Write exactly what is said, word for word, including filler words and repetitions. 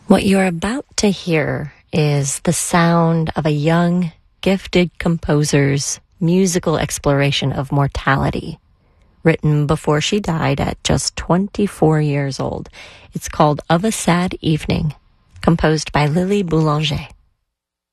What you're about to hear is the sound of a young, gifted composer's musical exploration of mortality, written before she died at just twenty-four years old. It's called Of a Sad Evening, composed by Lily Boulanger.